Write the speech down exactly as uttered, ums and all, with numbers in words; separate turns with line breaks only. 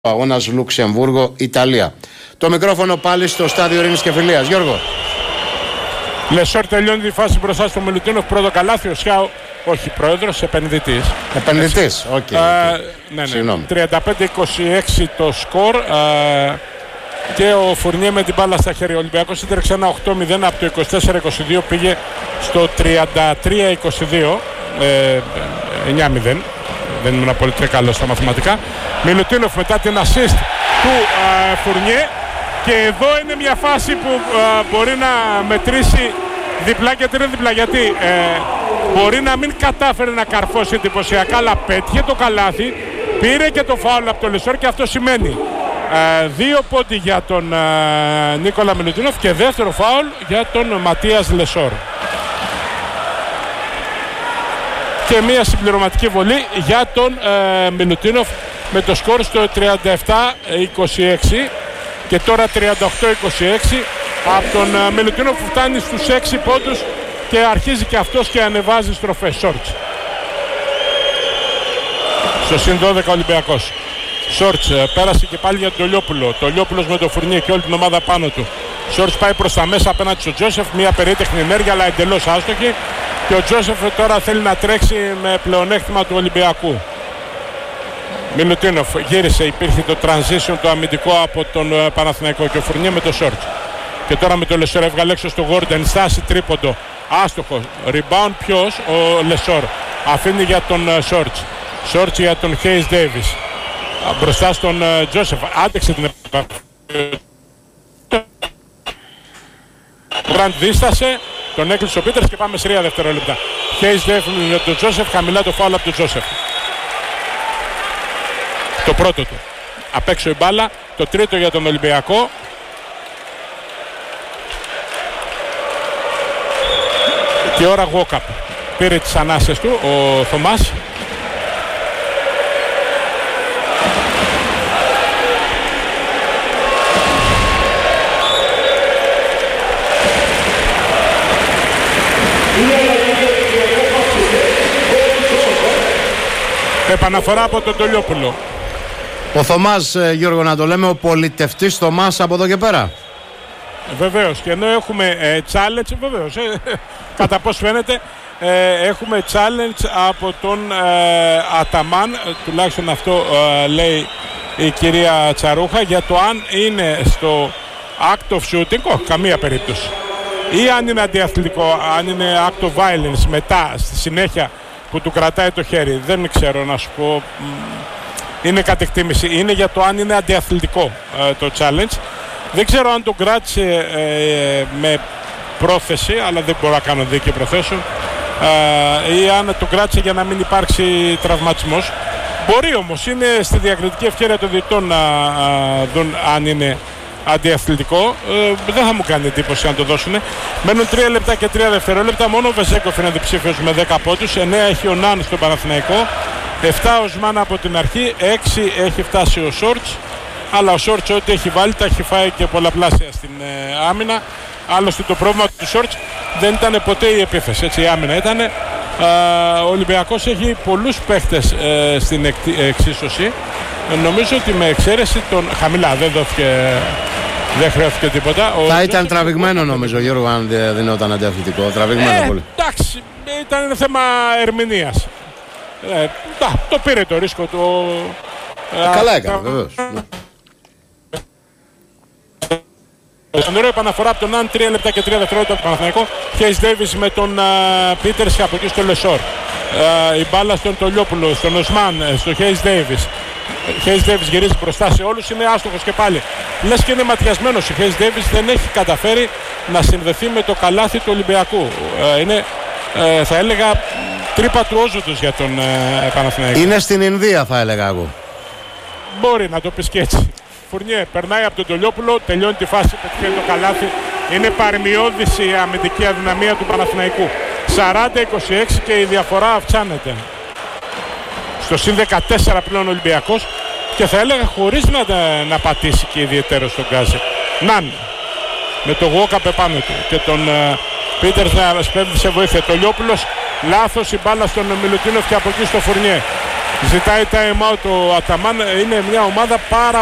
Ο αγώνας Λουξεμβούργο-Ιταλία. Το μικρόφωνο πάλι στο στάδιο Ειρήνης και Φιλίας. Γιώργο.
Λεσόρ τελειώνει τη φάση μπροστά στο Μιλουτίνοφ. Πρώτο καλάθι, ο Σιάου, όχι πρόεδρος, επενδυτής.
Επενδυτής, οκ. Okay, okay.
Ναι, ναι. τριάντα πέντε είκοσι έξι το σκορ. Α, και ο Φουρνιέ με την μπάλα στα χέρια. Ο Ολυμπιακός έτρεξε ένα οκτώ μηδέν από το είκοσι τέσσερα είκοσι δύο, πήγε στο τριάντα τρία είκοσι δύο, ε, εννιά μηδέν. Δεν ήμουν πολύ καλό στα μαθηματικά. Μιλουτίνοφ μετά την assist του α, Φουρνιέ. Και εδώ είναι μια φάση που α, μπορεί να μετρήσει διπλά και τρία διπλά. Γιατί ε, μπορεί να μην κατάφερε να καρφώσει εντυπωσιακά, αλλά πέτυχε το καλάθι, πήρε και το φάουλ από τον Λεσόρ και αυτό σημαίνει ε, δύο πόντι για τον ε, Νίκολα Μιλουτίνοφ και δεύτερο φάουλ για τον Ματίας Λεσόρ. Και μια συμπληρωματική βολή για τον ε, Μιλουτίνοφ με το σκορ στο τριάντα επτά είκοσι έξι και τώρα τριάντα οκτώ είκοσι έξι από τον ε, Μιλουτίνοφ που φτάνει στους έξι πόντους και αρχίζει και αυτός και ανεβάζει στροφές. Σόρτς στο συν δώδεκα Ολυμπιακός. Σόρτς ε, πέρασε και πάλι για τον Τολιόπουλο. Τολιόπουλος με τον Φουρνιέ και όλη την ομάδα πάνω του. Σόρτς πάει προς τα μέσα απέναντι στον Τζόσεφ, μια περίτεχνη ενέργεια αλλά εντελώς άστοχη. Και ο Τζόσεφ τώρα θέλει να τρέξει με πλεονέκτημα του Ολυμπιακού. Μιλουτίνοφ γύρισε, υπήρχε το transition το αμυντικό από τον uh, Παναθηναϊκό και ο Φουρνιέ με το Σόρτς. Και τώρα με το Λεσόρ έβγαλε έξω στο Γόρντεν, στάση τρίποντο, άστοχο. Rebound ποιος? Ο Λεσόρ. Αφήνει για τον uh, Σόρτς. Σόρτς για τον Χέις Ντέιβις. Uh, μπροστά στον uh, Τζόσεφ. Άντεξε την επαφή. Ο Μπραντ δίστασε. Τον έκλεισε ο Πίτερς και πάμε σε τρία δευτερόλεπτα. Χέις Ντέιβις για τον Τζόσεφ, χαμηλά το φάουλ από τον Τζόσεφ. Το πρώτο του. Απ' έξω η μπάλα. Το τρίτο για τον Ολυμπιακό. Και ώρα walk-up. Πήρε τις ανάσες του ο Θωμάς. Επαναφορά από τον Τολιόπουλο.
Ο Θωμάς, Γιώργο, να το λέμε, ο πολιτευτής Θωμάς από εδώ και πέρα.
Βεβαίως, και ενώ έχουμε ε, challenge, βεβαίως, ε, κατά πώς φαίνεται, ε, έχουμε challenge από τον ε, Αταμάν, ε, τουλάχιστον αυτό ε, λέει η κυρία Τσαρούχα, για το αν είναι στο act of shooting, όχι, καμία περίπτωση, ή αν είναι αντιαθλητικό, αν είναι act of violence μετά, στη συνέχεια που του κρατάει το χέρι. Δεν ξέρω να σου πω, είναι κατ' εκτίμηση. Είναι για το αν είναι αντιαθλητικό ε, το challenge. Δεν ξέρω αν το κράτησε ε, με πρόθεση, αλλά δεν μπορώ να κάνω δίκαιο προθέσεων, ε, ή αν το κράτησε για να μην υπάρξει τραυματισμός. Μπορεί όμως, είναι στη διακριτική ευκαιρία των διαιτητών να α, δουν αν είναι αντιαθλητικό. Ε, δεν θα μου κάνει εντύπωση αν το δώσουν. Μένουν τρία λεπτά και τρία δευτερόλεπτα. Μόνο ο Βεζέκοφ είναι διψήφιος με δέκα πόντους. εννέα έχει ο Νάν στον Παναθηναϊκό. επτά ο Σμάν από την αρχή. έξι έχει φτάσει ο Σόρτς. Αλλά ο Σόρτς ό,τι έχει βάλει τα έχει φάει και πολλαπλάσια στην ε, άμυνα. Άλλωστε το πρόβλημα του Σόρτς δεν ήταν ποτέ η επίθεση. Έτσι η άμυνα ήταν. Ε, ο Ολυμπιακός έχει πολλούς παίχτες ε, στην εκ, εξίσωση. Ε, νομίζω ότι με εξαίρεση τον χαμηλά δεν δόθηκε. Δεν χρειάστηκε τίποτα. Ο
θα ήταν τραβηγμένο νομίζω, Γιώργο, αν δεν δινόταν αντιαθλητικό. Τραβηγμένο
ε,
πολύ.
Εντάξει, ήταν θέμα ερμηνείας. Ε, τα, το πήρε το ρίσκο του.
Ε, καλά έκανε, βεβαίως.
Ωραία επαναφορά από τον Ναν, τρία λεπτά και τρία δευτερόλεπτα από τον Παναθηναϊκό. Χέις Ντέιβις με τον Πίτερς και από εκεί στο Λεσόρ. Uh, η μπάλα στον Τολιόπουλο, στον Οσμάν, στο Χέις Ντέιβις. Χέις Ντέιβις γυρίζει μπροστά σε όλους, είναι άστοχος και πάλι. Λες και είναι ματιασμένος. Ο Χέις Ντέιβις δεν έχει καταφέρει να συνδεθεί με το καλάθι του Ολυμπιακού. Uh, είναι, uh, θα έλεγα, τρύπα του όζοντος για τον uh, Παναθηναϊκό.
Είναι στην Ινδία, θα έλεγα εγώ.
Μπορεί να το πεις και έτσι. Φουρνιέ περνάει από τον Τολιόπουλο, τελειώνει τη φάση, πετυχαίνει το καλάθι. Είναι παρημιώδης η αμυντική αδυναμία του Παναθηναϊκού. σαράντα είκοσι έξι και η διαφορά αυξάνεται. Στο συν δεκατέσσερα πλέον ο Ολυμπιακός και θα έλεγα χωρίς να, να πατήσει και ιδιαίτερο στον Γκάζι. Ναν με το walk-up επάνω του και τον uh, Πίτερς να σπέβδει σε βοήθεια. Τολιόπουλος, λάθος η μπάλα στον Μιλουτίνοφ και από εκεί στο Φουρνιέ. Ζητάει time out ο Αταμάν. Είναι μια ομάδα πάρα